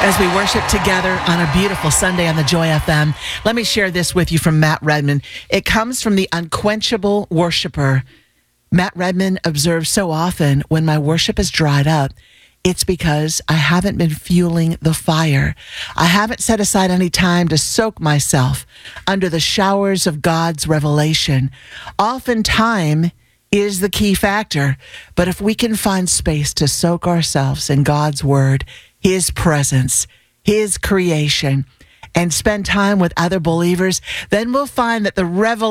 As we worship together on a beautiful Sunday on the Joy FM, let me share this with you from Matt Redman. It comes from the unquenchable worshiper. Matt Redman observes, so often when my worship is dried up, it's because I haven't been fueling the fire. I haven't set aside any time to soak myself under the showers of God's revelation. Often time is the key factor, but if we can find space to soak ourselves in God's word, His presence, His creation, and spend time with other believers, then we'll find that the revelation